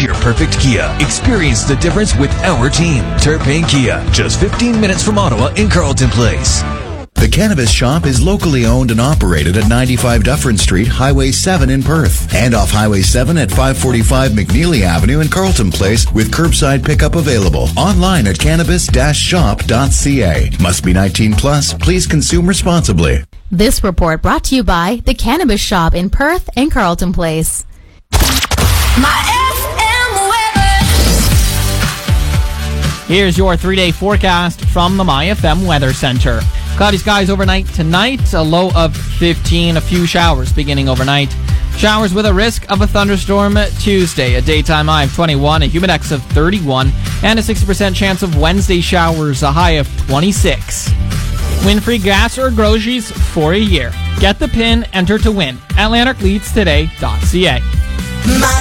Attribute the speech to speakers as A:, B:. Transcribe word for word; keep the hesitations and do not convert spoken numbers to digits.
A: your perfect Kia. Experience the difference with our team. Terpain Kia, just fifteen minutes from Ottawa in Carleton Place.
B: The Cannabis Shop is locally owned and operated at ninety-five Dufferin Street, Highway seven in Perth, and off Highway seven at five forty-five McNeely Avenue in Carleton Place with curbside pickup available. Online at cannabis dash shop dot c a. Must be nineteen plus. Please consume responsibly.
C: This report brought to you by The Cannabis Shop in Perth and Carleton Place.
D: My F M weather.
E: Here's your three-day forecast from the My F M Weather Center. Cloudy skies overnight tonight, a low of fifteen, a few showers beginning overnight. Showers with a risk of a thunderstorm Tuesday, a daytime high of twenty-one, a humidex of thirty-one, and a sixty percent chance of Wednesday showers, a high of twenty-six. Win free gas or groceries for a year. Get the pin, enter to win at lanark leads today dot c a.